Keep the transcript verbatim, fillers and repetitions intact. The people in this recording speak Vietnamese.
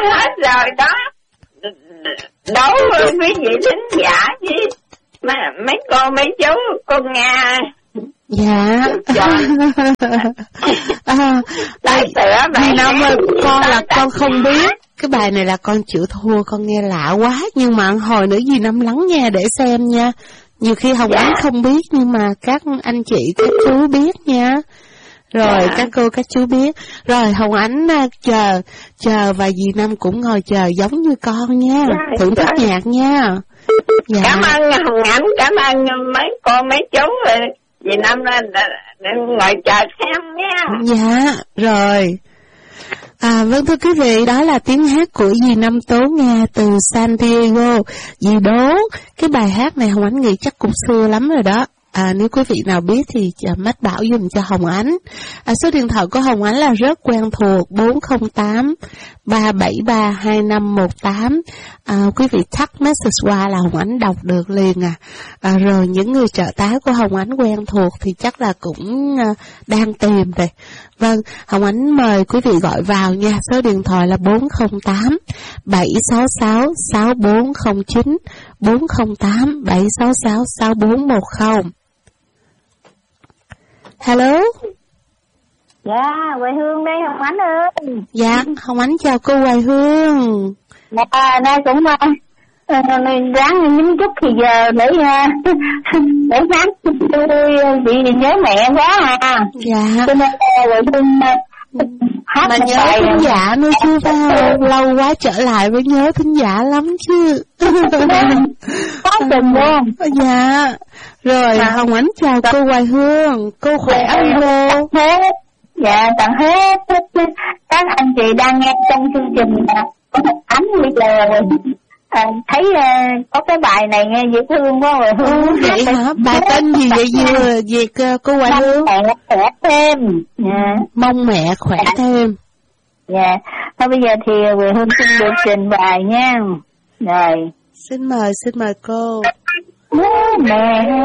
hết rồi đó. Đấu với quý vị thính giả chứ. Mà mấy cô mấy chú con nghe. Dạ. à, Tại sữa Dì Năm ơi, con là con không biết. Cái bài này là con chịu thua, con nghe lạ quá. Nhưng mà hồi nữa dì Năm lắng nghe để xem nha. Nhiều khi Hồng Ánh không biết, nhưng mà các anh chị, các chú biết nha. Rồi, dạ. Các cô, các chú biết. Rồi, Hồng Ánh chờ, chờ và dì Năm cũng ngồi chờ giống như con nha. Dạ, thưởng thức dạ. nhạc nha. Dạ. Cảm ơn Hồng Ánh, cảm ơn mấy cô, mấy chú. Dì Năm ngồi chờ xem nha. Dạ, rồi. À, vâng thưa quý vị, đó là tiếng hát của dì Năm Tố Nga từ San Diego. Dì đố cái bài hát này Hồng Ánh nghĩ chắc cũng xưa lắm rồi đó. À, nếu quý vị nào biết thì mách bảo dùm cho Hồng Ánh. À, số điện thoại của Hồng Ánh là rất quen thuộc, bốn không tám ba bảy ba hai năm một tám. À, quý vị text message qua là Hồng Ánh đọc được liền à. À. Rồi những người trợ tá của Hồng Ánh quen thuộc thì chắc là cũng uh, đang tìm rồi. Vâng, Hồng Ánh mời quý vị gọi vào nha. Số điện thoại là bốn không tám bảy sáu sáu sáu bốn không chín, bốn không tám bảy sáu sáu sáu bốn một không. Hello. Dạ, Hoài Hương đây Hồng Ánh ơi. Dạ, Hồng Ánh chào cô Hoài Hương. Dạ, đây cũng uh, ráng nhín chút thì giờ để uh, để hát tôi bị nhớ mẹ quá à. Dạ. Cho nên Hoài Hương uh, hát mà nhớ bài thính giả nữa chứ phải không? Lâu quá trở lại mới nhớ thính giả lắm chứ. Có chừng luôn. Dạ. Rồi, à. Hồng Ánh chào cô Hoài Hương. Cô khỏe không cô? Hết. Dạ, tặng hết, hết các anh chị đang nghe trong chương trình Ánh bây giờ à, thấy uh, có cái bài này nghe dễ thương quá rồi Hương. Ừ, vậy hả? Bài tên gì vậy vừa về cô Hoài Hương? Mong mẹ khỏe thêm. Yeah. Mong mẹ khỏe thêm. Dạ. Thôi bây giờ thì Hoài Hương xin được trình bày nha. Rồi. Xin mời, xin mời cô. Mẹ